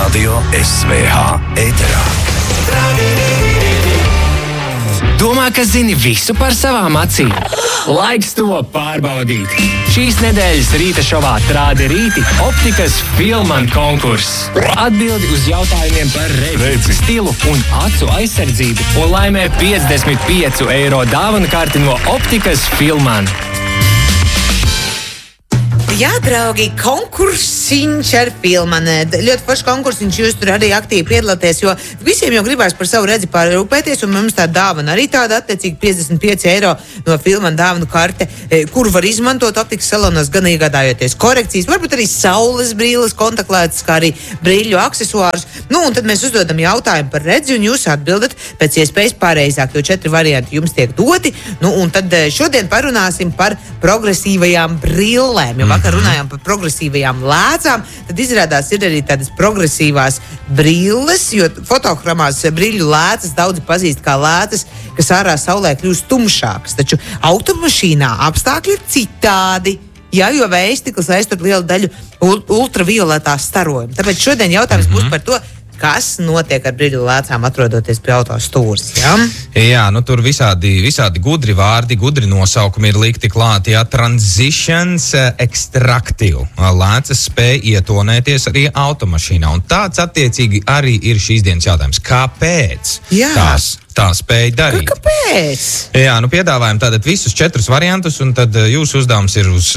Radio SVH ēterā. Domā, ka zini visu par savām acīm? Laiks to pārbaudīt. Šīs nedēļas rīta šovā Trādi rīti optikas Filman konkurss. Atbildi uz jautājumiem par redzi, stilu un acu aizsardzību un laimē 55 eiro dāvanu karti no optikas Filman. Jā, draugi, konkursiņš ar Filmanu. Ļoti foršs konkursiņš, jūs tur arī aktīvi piedalāties, jo visiem jau gribās par savu redzi pārrūpēties, un mums tā dāvana arī tāda attiecīgi 55 eiro no Filmanu dāvanu karte, kuru var izmantot optikas salonos, gan iegādājoties korekcijas, varbūt arī saules brīles, kontaktlētas, kā arī brīļu aksesuārus. Nu, un tad mēs uzdodam jautājumu par redzi, un jūs atbildat pēc iespējas pareizāk, jo 4 varianti jums tiek doti. Nu, un tad šodien parunāsim par progresīvajām brillēm. Jo vakar runājām par progresīvajām lēcām, tad izrādās ir arī tādas progresīvās brilles, jo fotokramās brīļu lēcas daudzi pazīst kā lēcas, kas ārā saulē kļūst tumšākas. Taču automašīnā apstākļi ir citādi. Jā, jo vējstikls aiztur lielu daļu ultravioletā starojuma. Tāpēc šodien jautājums būs par to, kas notiek ar brīļu lēcām, atrodoties pie auto stūres, jā? Jā, nu tur visādi gudri vārdi, gudri nosaukumi ir likti klāt, jā, transitions extractive. Lēcas spēja ietonēties arī automašīnā, un tāds attiecīgi arī ir šīs dienas jautājums. Kāpēc tā spēja darīt? Kāpēc? Jā, nu piedāvājam tātad visus 4 variantus, un tad jūsu uzdevums ir uz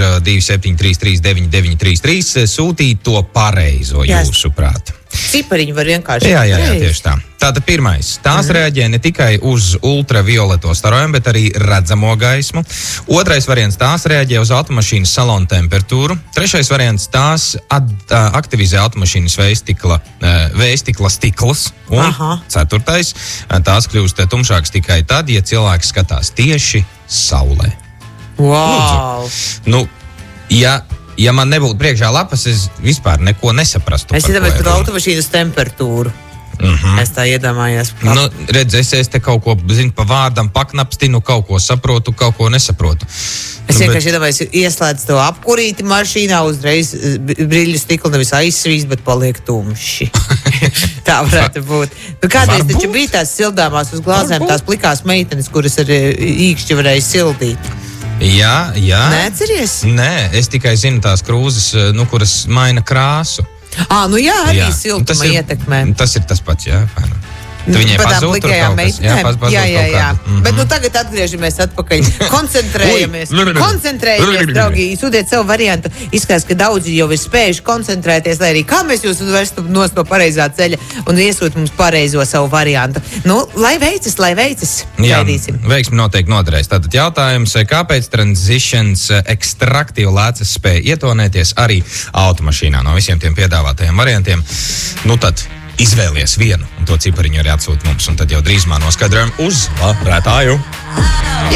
2733993 sūtīt to pareizo jūsu prāt. Cipariņu var vienkārši. Jā, tieši tā. Tātad pirmais. Tās reaģē ne tikai uz ultravioleto starojumu, bet arī redzamo gaismu. Otrais variants. Tās reaģē uz automašīnas salona temperatūru. Trešais variants. Tās aktivizē automašīnas vējstikla stiklus. Un ceturtais. Tās kļūst tumšākas tikai tad, ja cilvēks skatās tieši saulē. Wow! Lūdzu. Nu, ja man nebūtu priekšā lapas, es vispār neko nesaprastu. Es iedomājos par automašīnas temperatūru. Es tā iedomājos. Nu, redz, es te kaut ko zinu pa vārdam, paknapstinu, kaut ko saprotu, kaut ko nesaprotu. Es vienkārši iedomājos, ieslēdz to apkurīti mašīnā, uzreiz brīļu stikli nevis aizsvīst, bet paliek tumši. Tā varētu būt. Nu, kādreiz taču bija tās sildāmās uz glāzēm, tās plikās meitenes, kuras ar īkšķi varēja sildīt. Jā. Neatceries? Nē, es tikai zinu tās krūzes, kuras maina krāsu. Nu jā, arī siltuma ietekmē. Tas ir tas pats, jā. Viņai pazūd tur kaut kas. Jā. Bet tagad atgriežamies atpakaļ. Koncentrējamies, draugi, sūdiet savu variantu. Izskatās, ka daudzi jau ir spējuši koncentrēties, lai arī kā mēs jūs vērstu no pareizā ceļa un iesūt mums pareizo savu variantu. Nu, lai veicas. Jā, veiksmi noteikti noderēs. Tātad jautājums, kāpēc transitions extractive lēcas spēja ietonēties arī automašīnā no visiem tiem piedāvātajiem variantiem? Nu tad izvēlies vienu, un to cipariņu arī atsūt mums, un tad jau drīzumā noskaidrojam uzvarētāju.